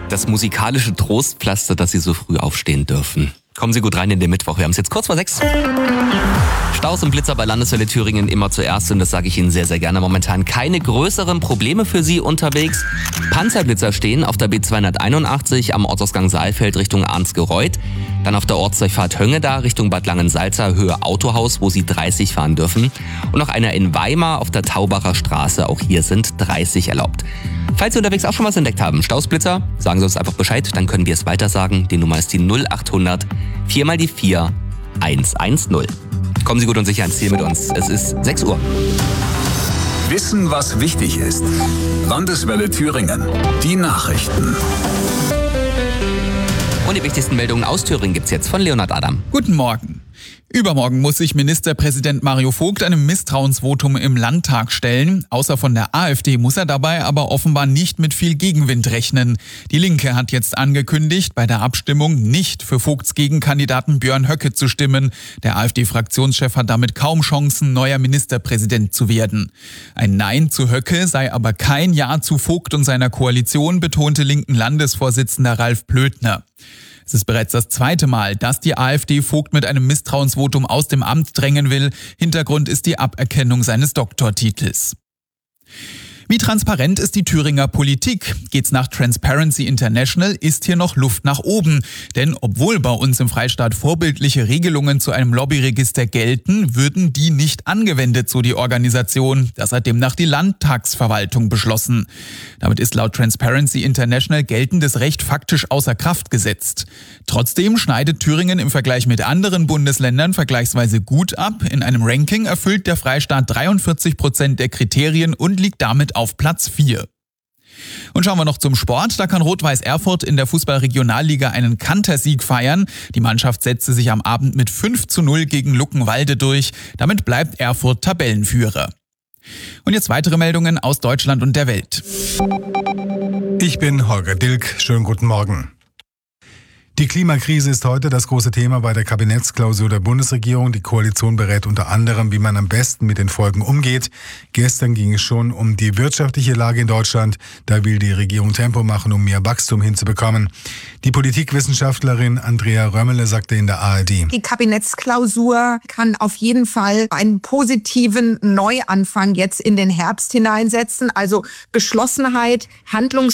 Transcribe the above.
Das musikalische Trostpflaster, dass Sie so früh aufstehen dürfen. Kommen Sie gut rein in den Mittwoch. Wir haben es jetzt kurz vor 6. Staus und Blitzer bei Landeswelle Thüringen immer zuerst und das sage ich Ihnen sehr, sehr gerne. Momentan keine größeren Probleme für Sie unterwegs. Panzerblitzer stehen auf der B281 am Ortsausgang Saalfeld Richtung Arnsgereuth. Dann auf der Ortsdurchfahrt Höngeda Richtung Bad Langensalza Höhe Autohaus, wo Sie 30 fahren dürfen. Und noch einer in Weimar auf der Taubacher Straße. Auch hier sind 30 erlaubt. Falls Sie unterwegs auch schon was entdeckt haben, Stausblitzer, sagen Sie uns einfach Bescheid, dann können wir es weiter sagen. Die Nummer ist die 0800 4x4 110. Kommen Sie gut und sicher ans Ziel mit uns. Es ist 6 Uhr. Wissen, was wichtig ist. Landeswelle Thüringen. Die Nachrichten. Und die wichtigsten Meldungen aus Thüringen gibt's jetzt von Leonhard Adam. Guten Morgen. Übermorgen muss sich Ministerpräsident Mario Vogt einem Misstrauensvotum im Landtag stellen. Außer von der AfD muss er dabei aber offenbar nicht mit viel Gegenwind rechnen. Die Linke hat jetzt angekündigt, bei der Abstimmung nicht für Vogts Gegenkandidaten Björn Höcke zu stimmen. Der AfD-Fraktionschef hat damit kaum Chancen, neuer Ministerpräsident zu werden. Ein Nein zu Höcke sei aber kein Ja zu Vogt und seiner Koalition, betonte linken Landesvorsitzender Ralf Plötner. Es ist bereits das zweite Mal, dass die AfD Vogt mit einem Misstrauensvotum aus dem Amt drängen will. Hintergrund ist die Aberkennung seines Doktortitels. Wie transparent ist die Thüringer Politik? Geht's nach Transparency International, ist hier noch Luft nach oben. Denn obwohl bei uns im Freistaat vorbildliche Regelungen zu einem Lobbyregister gelten, würden die nicht angewendet, so die Organisation. Das hat demnach die Landtagsverwaltung beschlossen. Damit ist laut Transparency International geltendes Recht faktisch außer Kraft gesetzt. Trotzdem schneidet Thüringen im Vergleich mit anderen Bundesländern vergleichsweise gut ab. In einem Ranking erfüllt der Freistaat 43% der Kriterien und liegt damit auf Platz 4. Und schauen wir noch zum Sport. Da kann Rot-Weiß Erfurt in der Fußball-Regionalliga einen Kantersieg feiern. Die Mannschaft setzte sich am Abend mit 5:0 gegen Luckenwalde durch. Damit bleibt Erfurt Tabellenführer. Und jetzt weitere Meldungen aus Deutschland und der Welt. Ich bin Holger Dilk. Schönen guten Morgen. Die Klimakrise ist heute das große Thema bei der Kabinettsklausur der Bundesregierung. Die Koalition berät unter anderem, wie man am besten mit den Folgen umgeht. Gestern ging es schon um die wirtschaftliche Lage in Deutschland. Da will die Regierung Tempo machen, um mehr Wachstum hinzubekommen. Die Politikwissenschaftlerin Andrea Römmele sagte in der ARD: Die Kabinettsklausur kann auf jeden Fall einen positiven Neuanfang jetzt in den Herbst hineinsetzen. Also Geschlossenheit,